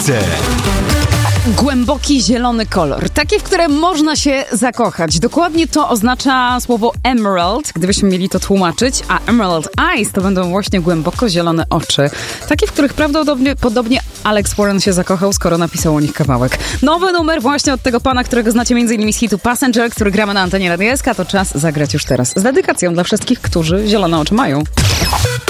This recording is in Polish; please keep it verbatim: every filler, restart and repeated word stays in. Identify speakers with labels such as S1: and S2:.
S1: Głęboki zielony kolor, taki, w którym można się zakochać. Dokładnie to oznacza słowo emerald, gdybyśmy mieli to tłumaczyć, a emerald eyes to będą właśnie głęboko zielone oczy. Takie, w których prawdopodobnie podobnie Alex Warren się zakochał, skoro napisał o nich kawałek. Nowy numer właśnie od tego pana, którego znacie m.in. z hitu Passenger, który gramy na antenie Radia S K. To czas zagrać już teraz z dedykacją dla wszystkich, którzy zielone oczy mają.